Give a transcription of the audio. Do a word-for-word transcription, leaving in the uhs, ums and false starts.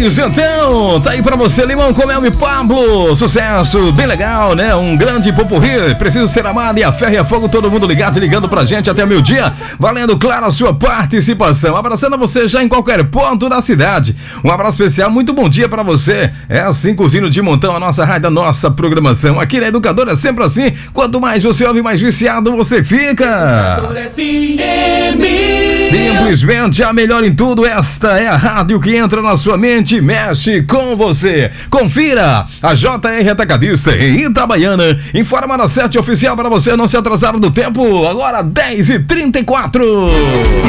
Pois então, tá aí pra você, Limão com Mel e Pablo. Sucesso, bem legal, né? Um grande popurrí. Preciso ser amado e a ferro e a fogo, todo mundo ligado e ligando pra gente até o meio-dia. Valendo, claro, a sua participação. Abraçando você já em qualquer ponto da cidade. Um abraço especial, muito bom dia pra você. É assim, curtindo de montão a nossa rádio, a nossa programação. Aqui na Educadora é sempre assim. Quanto mais você ouve, mais viciado você fica. Simplesmente a melhor em tudo. Esta é a rádio que entra na sua mente e mexe com você. Confira a J R Atacadista em Itabaiana. Informa na sete oficial para você não se atrasar do tempo. Agora dez e trinta e quatro.